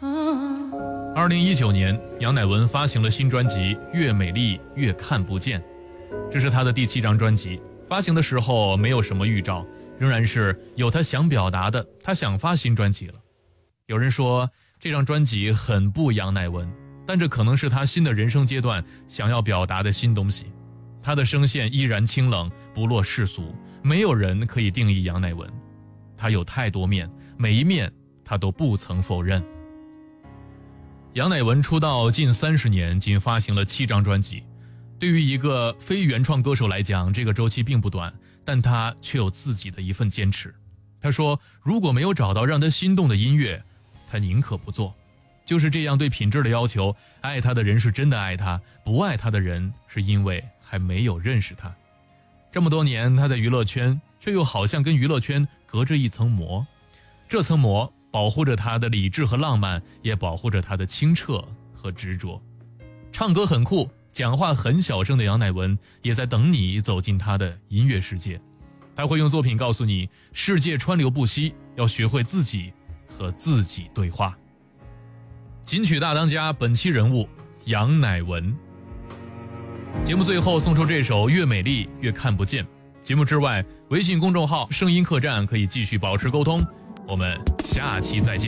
2019年，杨乃文发行了新专辑《越美丽越看不见》，这是他的第7张专辑。发行的时候没有什么预兆，仍然是有他想表达的，他想发新专辑了。有人说这张专辑很不杨乃文，但这可能是他新的人生阶段想要表达的新东西。他的声线依然清冷，不落世俗，没有人可以定义杨乃文。他有太多面，每一面他都不曾否认。杨乃文出道近30年，仅发行了7张专辑。对于一个非原创歌手来讲，这个周期并不短，但他却有自己的一份坚持。他说，如果没有找到让他心动的音乐，他宁可不做。就是这样对品质的要求，爱他的人是真的爱他，不爱他的人是因为还没有认识他。这么多年，他在娱乐圈，却又好像跟娱乐圈隔着一层膜。这层膜保护着他的理智和浪漫，也保护着他的清澈和执着。唱歌很酷，讲话很小声的杨乃文，也在等你走进他的音乐世界。他会用作品告诉你，世界川流不息，要学会自己和自己对话。金曲大当家本期人物杨乃文。节目最后送出这首《越美丽越看不见》。节目之外，微信公众号声音客栈可以继续保持沟通。我们下期再见。